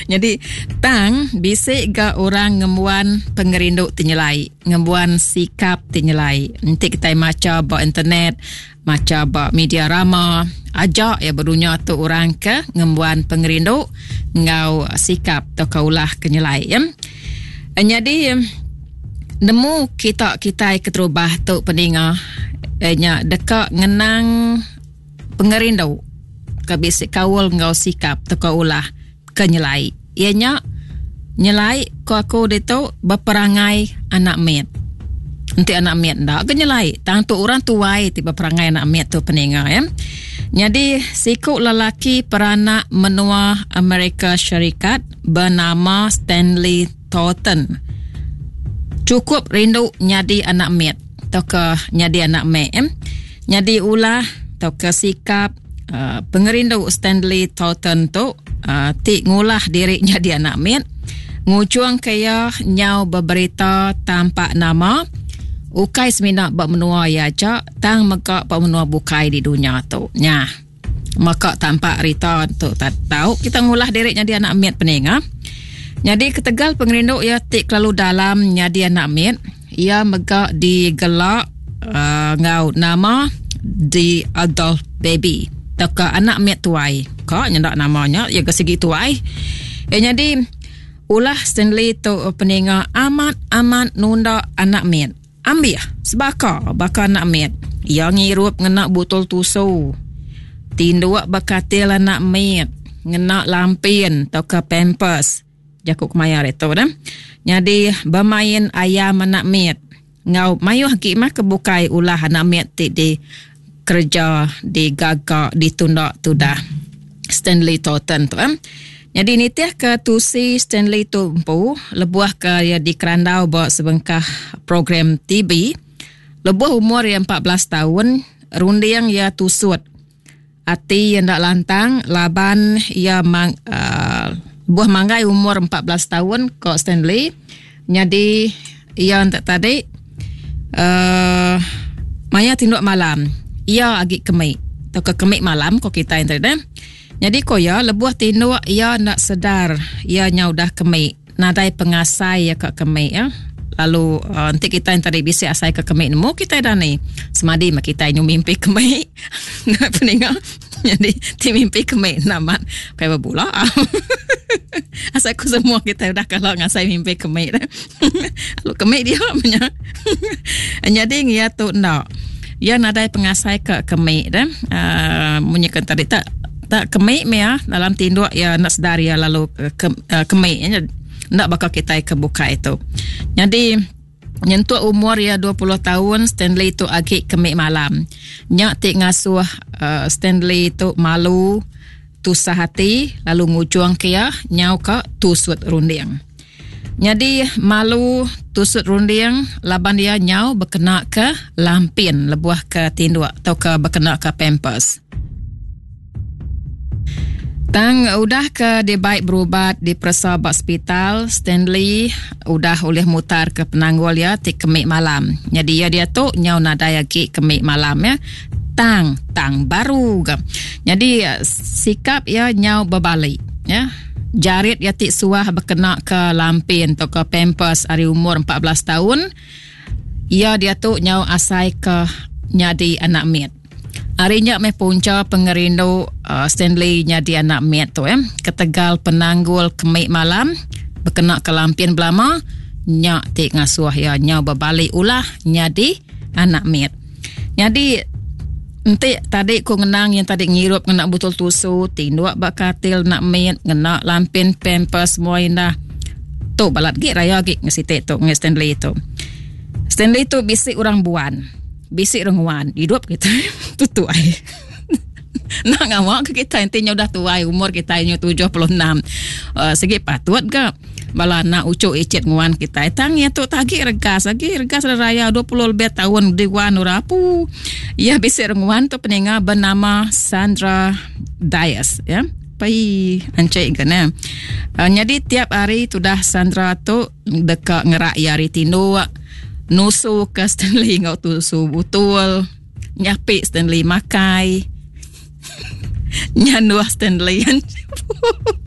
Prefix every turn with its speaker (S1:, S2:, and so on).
S1: Jadi tang bisik ga orang ngembuan pengerinduk tinyelai, ngembuan sikap tinyelai. Nanti kita maca ba internet, maca ba media rama, ajak ya berunya tu orang ke ngembuan pengerinduk ngau sikap atau kaulah kenyelai ya. Jadi nemu kita keterubah tu peningah nya dekat ngenang pengerinduk kabisik kawal ngau sikap atau kaulah kenyelai. Ianya nyelai ko aku itu berperangai anak met. Nanti anak met ndak kenyelai. Tang tu orang tuai tiba perangai anak met tu peningah ya. Jadi siku lelaki peranak menua Amerika Syarikat bernama Stanley Thornton. Cukup rindu nyadi anak met atau ke nyadi anak met. Nyadi ulah atau ke sikap pengerindu Stanley Thornton tu ti ngulah diri nyadi anak met. Ngucuang kaya nyau berberita tanpa nama ukai semina bak menua ya cak tang maka bak menua bukai di dunia tu nya maka tanpa rita tu tak tahu kita ngulah diri nyadi anak met peninga. Jadi ketegal pengerindu ya tik lalu dalam nyadi anak met ia megak digelak ngau nama The Adult Baby taka anak met tuai kak nyendak namanya ya ke segi tuai jadi ulah Stanley tu peninga amat nunda anak met ambil sebaka anak met yang ngirup ngena botol tusu tinduak bakatil anak met ngena lampin atau ke pampers jakuk mayar itu dah jadi bermain ayam anak met ngau mayu hakimah kebukai ulah anak met di kerja di gagak ditunda tu dah Stanley Thornton tu jadi ni tiah ke tusi Stanley tu empu lebuah ke ya di kerandau bawa sebengkah program TV lebuah umur yang 14 tahun rundiang ya tusut ati yang dak lantang laban ya buah manggai umur 14 tahun kok Stanley jadi ia tak tadi maya tinduk malam ia agi kemik atau ke kemik malam kok kita yang tadi jadi ko ya lebuah tinduk ia nak sedar ia nya udah kemik nadai pengasai ya ke kemik ya lalu nanti kita yang tadi bisa asai ke kemik nemu kita dah ni semadi mak kita nyu mimpi kemik nak peninga jadi ti mimpi kemik namat kayak bula asal ku semua kita dah kalau ngasai mimpi kemik dah lalu kemik dia punya jadi ia tu ndak ia nadai pengasai ke kemik dah munyikan tadi tak kemik mea dalam tinduk ya nak sedar ya lalu kemik nak bakal kita kebuka itu. Jadi nyentuh umur ya 20 tahun Stanley itu agak kemik malam. Nyak tik ngasuh Stanley itu malu tusah hati lalu ngucuang kia nyau ka tusut rundiang. Jadi malu tusut rundiang laban dia nyau berkena ke lampin lebuah ke tinduk atau ke berkena ke pampers. Tang udah ke dia baik berubat di Persab Hospital Stanley udah oleh mutar ke penanggul ya ti kemik malam. Jadi ya dia tu nyau nadai lagi kemik malam ya. Tang baru ke. Jadi sikap ya nyau berbalik ya. Jarit ya ti suah berkena ke lampin atau ke pampers hari umur 14 tahun. Ya dia tu nyau asai ke nyadi anak met. Harinya me punca pengerindu Stanley nyadi anak met tu ketegal penanggul kemik malam berkena ke lampin belama nyak tik ngasuh ya nyau berbalik ulah nyadi anak met. Jadi nanti tadi ku ngenang yang tadi ngirup ngena botol tusu tinduak bakatil nak met ngena lampin pampers semua indah tu balat gi raya gi ngesite tu nges Stanley tu. Stanley tu bisik orang buan bisik renguan hidup kita tuai nak ngawak kita intinya udah tuai umur kita nya 76 segi patut ke bala nak ucuk icet nguan kita tangnya tu tagi regas raya 20 lebih tahun di wan urapu ya bisik renguan tu peninga bernama Sandra Dias ya pai ancai kena jadi tiap hari tu dah Sandra tu dekat ngerak yari tindu nusu ke Stanley ngau tusu betul nyapi Stanley makai nyanua Stanley